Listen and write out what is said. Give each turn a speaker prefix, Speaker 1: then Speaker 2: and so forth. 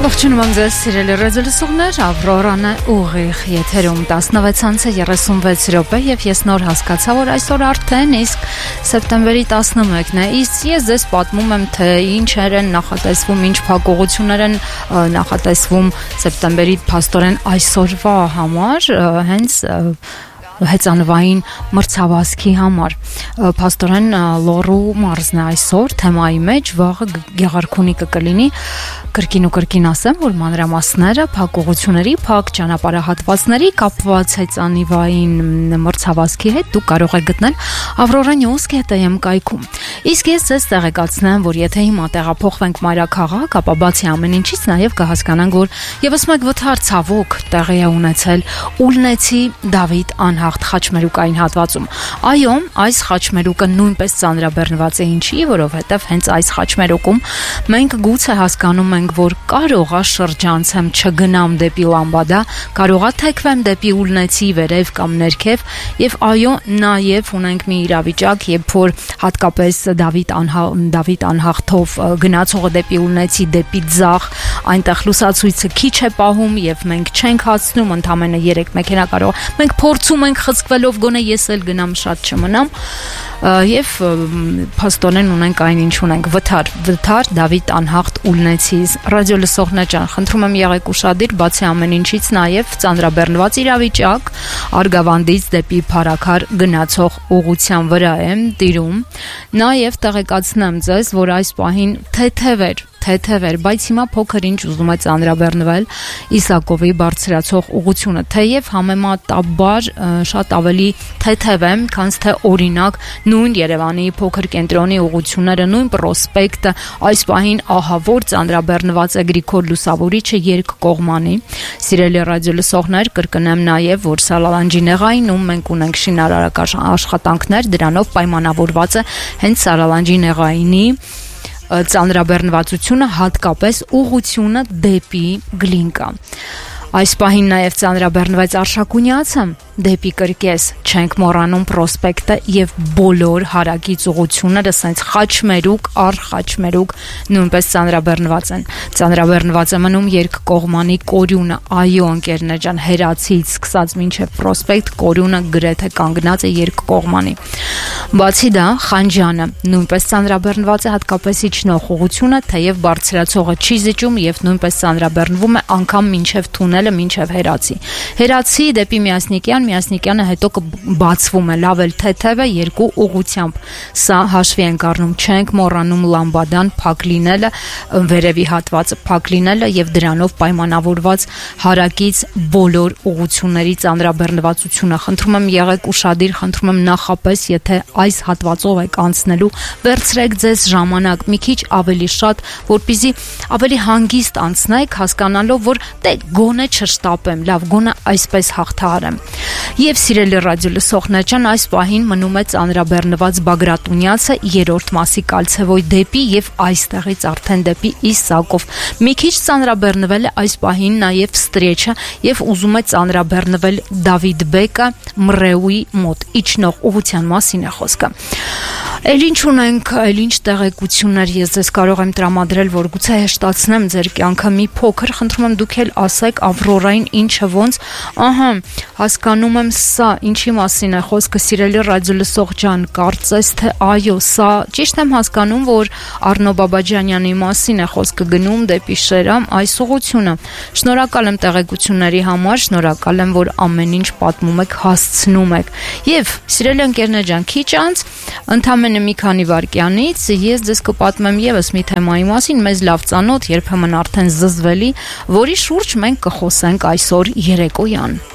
Speaker 1: Ողջունում եմ ձեզ սիրելի ռադիոլսողներ, Ավրորան է ուղիղ եթերում 16:36 րոպե եւ ես նոր հասկացա, որ այսօր արդեն իսկ սեպտեմբերի 11-ն է, իսկ ես ձեզ պատմում եմ, թե ինչեր են նախատեսվում, ինչ փակուղություններ են նախատեսվում սեպտեմբերի փաստորեն այսօրվա համար, հենց հեծանվային մրցավազքի համար։ Փաստորեն Լոռու մարզն է այսօր թեմայի մեջ, վաղը Գեղարքունիքը կլինի, կրկին ու կրկին ասեմ, որ մանրամասները փակուղությունների, փակ ճանապարհահատվածների կապված հեծանվային մրցավազքի հետ դուք կարող եք գտնել Avrora News.am կայքում։ Իսկ ես ձեզ տեղեկացնեմ, որ եթե հիմա տեղափոխվենք մայրաքաղաք, ապա բացի ամեն ինչից նաև կհասկանանք, որ եւս մեկ վթար ցավոք տեղի է ունեցել Ուլնեցի Դավիթ անհաղթ խաչմերուկային հատվածում։ Այո, այս խաչմերուկը նույնպես ծանրաբեռնված է, ինչի, որովհետև հենց այս խաչմերուկում մենք գուցե հասկանում ենք, որ կարող է շրջանցեմ, չգնամ դեպի Լամբադա, կարող է թեքվեմ դեպի Ուլնեցի վերև կամ ներքև, եւ այո, նաև ունենք մի իրավիճակ, երբ որ հատկապես Դավիթ անհաղթով գնացողը դեպի Ուլնեցի, դեպի Ձախ, այնտեղ լուսացույցը քիչ է պահում եւ մենք չենք հասնում, ընդամենը 3 մեքենա կարող, մենք փորձում ենք խցկվելով գոնե ես էլ գնամ շատ չմնամ եւ փաստորեն ունենք այնինչ ունենք վթար Դավիթ անհաղթ Ուլնեցից ռադիոլսողներ ջան, խնդրում եմ եղեք ուշադիր, բացի ամեն ինչից նաև ծանրաբեռնված իրավիճակ Արգավանդից դեպի Փարաքար գնացող ուղղության վրա է տիրում, նաև տեղեկացնեմ ձեզ, որ այս պահին թեթև էր, բայց հիմա փոքր ինչ ուզում է ծանրաբեռնվել Իսակովի բարձրացող ուղղությունը, թեև համեմատաբար շատ ավելի թեթև է, քան թե օրինակ նույն Երևանի փոքր կենտրոնի ուղղությունները, նույն պրոսպեկտը, այս պահին ահավոր ծանրաբեռնված է Գրիգոր Լուսավորիչը երկկողմանի։ Սիրելի ռադիոլսողներ, կրկնեմ նաև, որ Սարալանջի նեղայինում մենք ունենք շինարարական աշխատանքներ, դրանով պայմանավորված է հենց Սարալանջի նեղայինի ծանրաբեռնվածությունը, հատկապես ուղղությունը դեպի Գլինկա։ Այս պահին նաև ծանրաբեռնված Արշակունյացը դեպի Կրկես, չենք մոռանում պրոսպեկտը եւ բոլոր հարակից ուղությունները, սենց խաչմերուկ առ խաչմերուկ նույնպես ծանրաբեռնված են։ Ծանրաբեռնված է մնում երկկողմանի կորյունը, այո ընկերներ ջան, Հերացից սկսած մինչև պրոսպեկտ կորյունը գրեթե կանգնած է երկկողմանի։ Բացի դա, Խանջյանը նույնպես ծանրաբեռնված է, հատկապես իջնող ուղությունը, թեև բարձրացողը չի զիջում եւ նույնպես ծանրաբեռնվում է անգամ մինչև թունելը, մինչև Հերացի դեպի Միասնիկյանը հետո բացվում է, լավ էլ թեթև է երկու ուղությամբ։ Սա հաշվի ենք առնում, չենք մոռանում Լամբադան փակ լինելը, վերևի հատվածը փակ լինելը եւ դրանով պայմանավորված հարակից բոլոր ուղությունների ծանրաբեռնվածությունը։ Խնդրում եմ եղեք ուշադիր, խնդրում եմ նախապես, եթե այս հատվածով եք անցնելու, վերցրեք ձեզ ժամանակ մի քիչ ավելի շատ, որպեսզի ավելի հանգիստ անցնեք, հասկանալով, որ դե գոնե չշտապեմ, լավ, գոնե այսպես հաղթահարեմ։ Եվ սիրելի ռադիոլսողներ ջան, այս պահին մնում է ծանրաբեռնված Բագրատունյացը երրորդ մասի Կալցևոյ դեպի եւ այստեղից արդեն դեպի Իսակով։ Մի քիչ ծանրաբեռնվել է այս պահին նաեւ Ստրեչը եւ ուզում է ծանրաբեռնվել Դավիթ Բեկը Մռեուի մոտ, իջնող ուղղության մասին է խոսքը։ Էլ ինչ ունենք, էլ ինչ տեղեկություններ ես ձեզ կարող եմ տրամադրել, որ գուցե հեշտացնեմ ձեր կյանքը մի փոքր, խնդրում եմ դուք էլ ասեք Ավրորային ինչը ոնց, ահա, հասկանում եմ սա, ինչի մասին է խոսքը, սիրելի ռադիոլսող ջան, կարծես թե այո, սա ճիշտ եմ հասկանում, որ Արնո Բաբաջանյանի մասին է խոսքը գնում դեպի Շերամ այս ուղղությունը։ Շնորհակալ եմ տեղեկությունների համար, շնորհակալ եմ, որ ամեն ինչ պատմում եք, հասցնում եք։ Եվ սիրելի ընկերներ ջան, քիչ անց ընդամենը մի քանի վայրկյանից ես ձեզ կպատմեմ եւս մի թեմայի մասին, մեզ լավ ծանոթ, երբեմն արդեն զզվելի, որի շուրջ մենք կխոսենք այսօր երեկոյան։